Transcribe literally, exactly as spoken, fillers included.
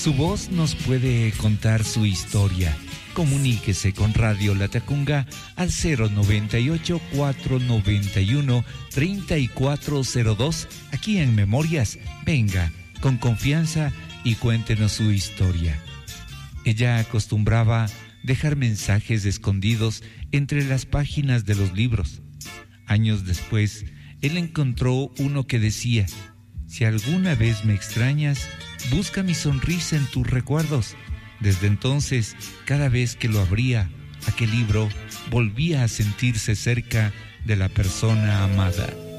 Su voz nos puede contar su historia. Comuníquese con Radio Latacunga al cero noventa y ocho, cuatrocientos noventa y uno, treinta y cuatro cero dos. Aquí en Memorias, venga con confianza y cuéntenos su historia. Ella acostumbraba dejar mensajes escondidos entre las páginas de los libros. Años después, él encontró uno que decía: si alguna vez me extrañas, busca mi sonrisa en tus recuerdos. Desde entonces, cada vez que lo abría, aquel libro volvía a sentirse cerca de la persona amada.